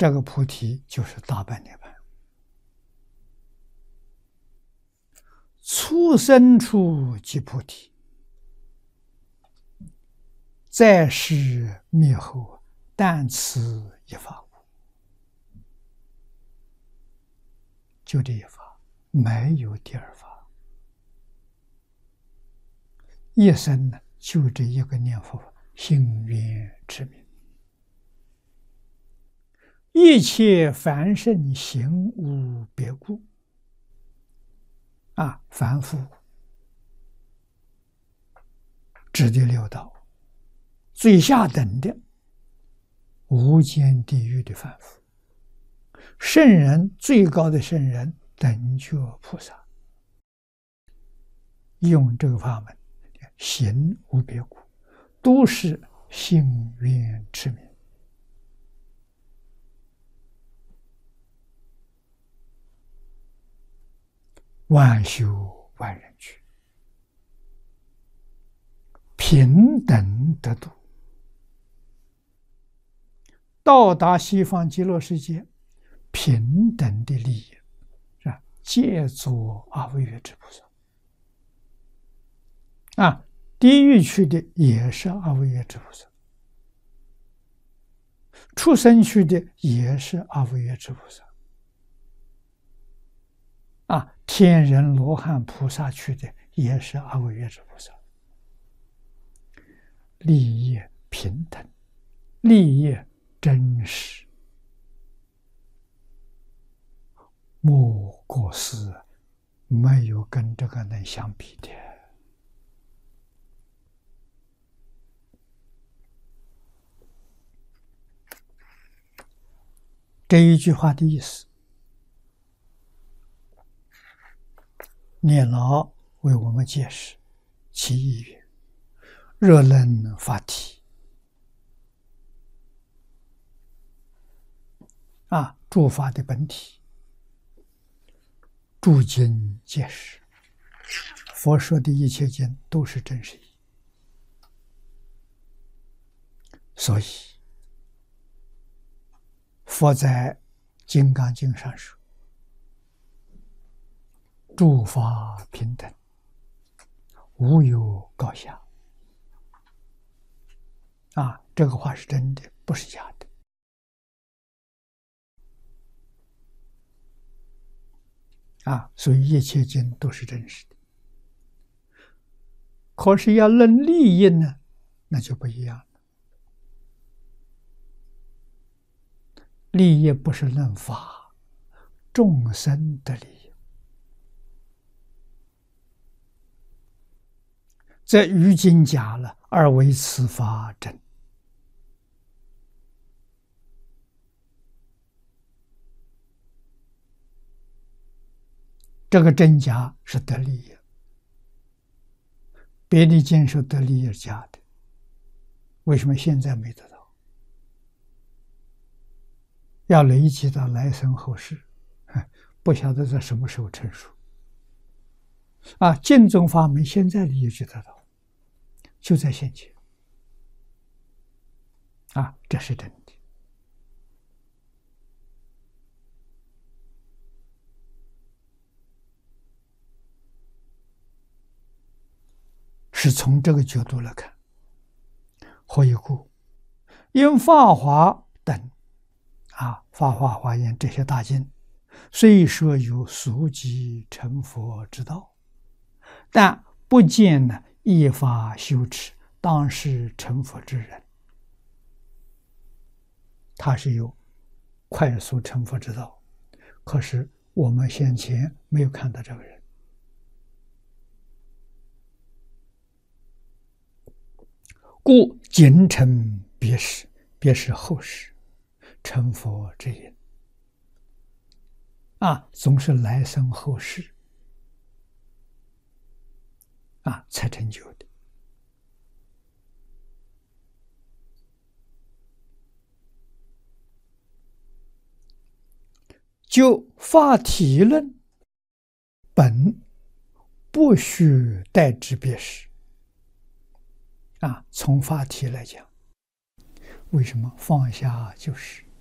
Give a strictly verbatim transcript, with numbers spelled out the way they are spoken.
这个菩提就是大般涅槃。出生处即菩提，在世灭后，但此一法故。就这一法，没有第二法。一生呢，就这一个念佛法，心愿持名。一切凡圣行无别故。啊，凡夫指的六道，最下等的无间地狱的凡夫，圣人最高的圣人等觉菩萨，用这个法门行无别故，都是心愿持名。万修万人去，平等得度，到达西方极乐世界，平等的利益，是吧？皆作阿惟越之菩萨。啊，地狱去的也是阿惟越之菩萨，畜生去的也是阿惟越之菩萨。啊，天人罗汉菩萨去的也是阿惟越之菩萨，利益平等，利益真实，莫过失，没有跟这个能相比的。这一句话的意思，念老为我们解释其意曰：若能发体，啊，诸法的本体，诸经皆是，佛说的一切经都是真实义。所以佛在《金刚经》上说，诸法平等，无有高下。啊，这个话是真的，不是假的。啊，所以一切经都是真实的。可是要论利益呢，那就不一样了。利益不是论法，众生的利益。这于经讲了，而为此法真。这个真假是得利益，别的经说得利益是假的，为什么现在没得到？要累积到来生后世，不晓得在什么时候成熟。啊，净宗法门现在利益就得到，就在现前。啊，这是真的。是从这个角度来看。何以故？因法华等啊，法华华严这些大经，虽说有速集成佛之道，但不见呢依法修持，当是成佛之人。他是有快速成佛之道，可是我们先前没有看到这个人。故今成别时，别是后世成佛之因。啊，总是来生后世啊才成就的。就法体论本不须代之别时。啊，从法体来讲，为什么放下就是？